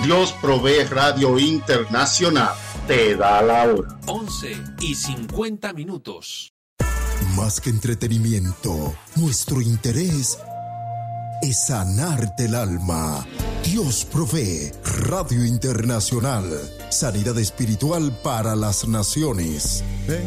Dios Provee Radio Internacional te da la hora. 11:50. Más que entretenimiento, nuestro interés es sanarte el alma. Dios Provee Radio Internacional. Sanidad espiritual para las naciones.